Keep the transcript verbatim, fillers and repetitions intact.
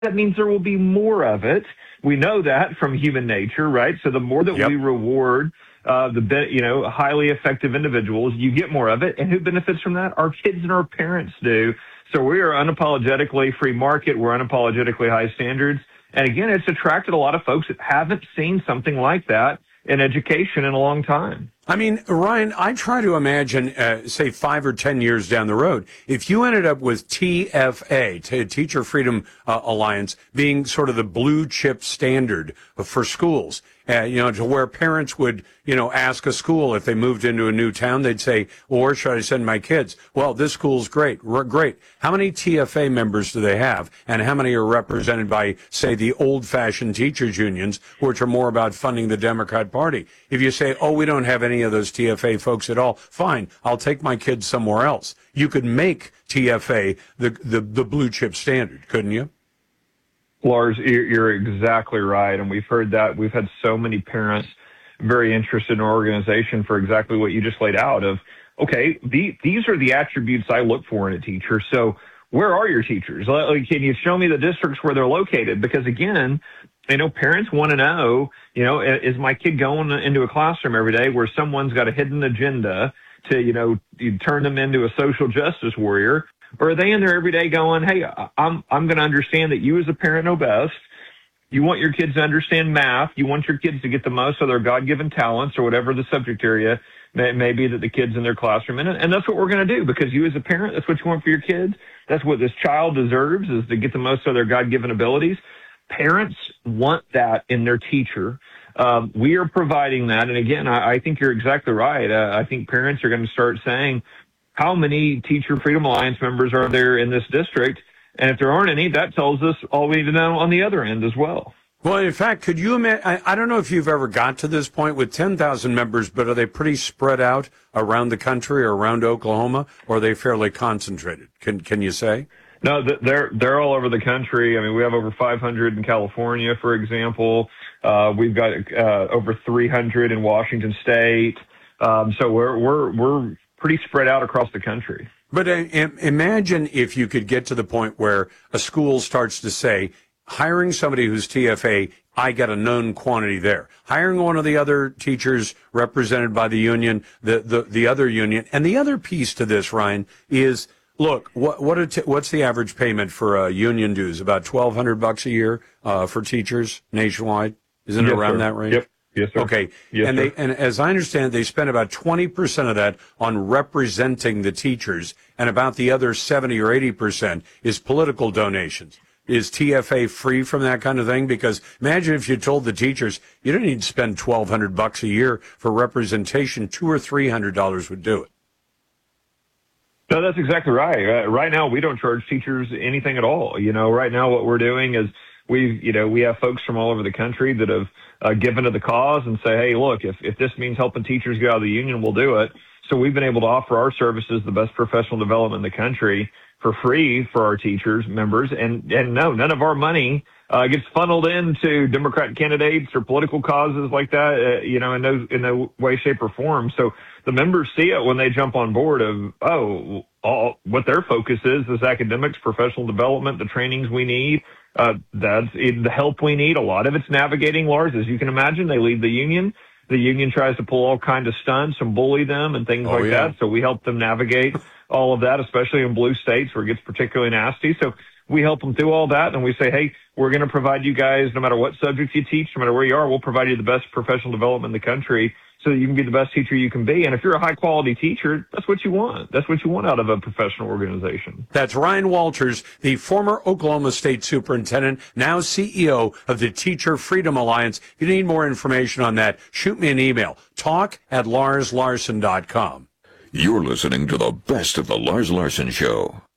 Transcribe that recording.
that means there will be more of it. We know that from human nature, right? So the more that Yep. we reward uh, the be- you know highly effective individuals, you get more of it. And who benefits from that? Our kids and our parents do. So we are unapologetically free market. We're unapologetically high standards. And again, it's attracted a lot of folks that haven't seen something like that in education in a long time. I mean, Ryan, I try to imagine, uh, say, five or ten years down the road, if you ended up with T F A, t- Teacher Freedom uh, Alliance, being sort of the blue chip standard for schools, uh, you know, to where parents would, you know, ask a school if they moved into a new town, they'd say, well, where should I send my kids? Well, this school's great. R- great. How many T F A members do they have? And how many are represented by, say, the old-fashioned teachers unions, which are more about funding the Democrat Party? If you say, oh, we don't have any of those T F A folks at all, fine, I'll take my kids somewhere else. You could make T F A the, the, the blue chip standard, couldn't you? Lars, you're you're exactly right. And we've heard that. We've had so many parents very interested in our organization for exactly what you just laid out of, okay, the, these are the attributes I look for in a teacher. So where are your teachers? Like, can you show me the districts where they're located? Because again, I know parents want to know, you know, is my kid going into a classroom every day where someone's got a hidden agenda to, you know, you turn them into a social justice warrior? Or are they in there every day going, hey, I'm I'm going to understand that you as a parent know best. You want your kids to understand math. You want your kids to get the most of their God-given talents or whatever the subject area may, may be that the kids in their classroom. And, and that's what we're going to do, because you as a parent, that's what you want for your kids. That's what this child deserves, is to get the most of their God-given abilities. Parents want that in their teacher. Um, we are providing that. And again, I, I think you're exactly right. Uh, I think parents are going to start saying, how many Teacher Freedom Alliance members are there in this district? And if there aren't any, that tells us all we need to know on the other end as well. Well, in fact, could you imagine? I, I don't know if you've ever got to this point with ten thousand members, but are they pretty spread out around the country or around Oklahoma, or are they fairly concentrated? Can Can you say? No, they're they're all over the country. I mean, we have over five hundred in California, for example. Uh, we've got uh, over three hundred in Washington State. Um, so we're we're we're pretty spread out across the country. But uh, imagine if you could get to the point where a school starts to say, hiring somebody who's T F A, I got a known quantity there. Hiring one of the other teachers represented by the union, the, the, the other union. And the other piece to this, Ryan, is, look, what, what are t- what's the average payment for uh, union dues? About twelve hundred bucks a year uh, for teachers nationwide? Isn't Yes, it around sir. that range? Yep. Yes, sir. Okay. Yes, and sir. they, and as I understand, they spend about twenty percent of that on representing the teachers, and about the other seventy or eighty percent is political donations. Is T F A free from that kind of thing? Because imagine if you told the teachers, you don't need to spend twelve hundred bucks a year for representation, two or three hundred dollars would do it. No, that's exactly right. Uh, right now, we don't charge teachers anything at all. You know, right now what we're doing is we've, you know, we have folks from all over the country that have uh, given to the cause and say, hey, look, if, if this means helping teachers get out of the union, we'll do it. So we've been able to offer our services, the best professional development in the country, for free for our teachers, members. And, and no, none of our money uh, gets funneled into Democrat candidates or political causes like that, uh, you know, in no, in no way, shape, or form. So the members see it when they jump on board of, oh, all, what their focus is, is academics, professional development, the trainings we need. Uh, that's it, the help we need. A lot of it's navigating, Lars. As you can imagine, they leave the union. The union tries to pull all kinds of stunts and bully them and things Oh, like yeah. that. So we help them navigate all of that, especially in blue states where it gets particularly nasty. So we help them through all that. And we say, hey, we're going to provide you guys, no matter what subject you teach, no matter where you are, we'll provide you the best professional development in the country so that you can be the best teacher you can be. And if you're a high quality teacher, that's what you want. That's what you want out of a professional organization. That's Ryan Walters, the former Oklahoma State Superintendent, now C E O of the Teacher Freedom Alliance. If you need more information on that, shoot me an email, talk at lars larson dot com. You're listening to the best of the Lars Larson Show.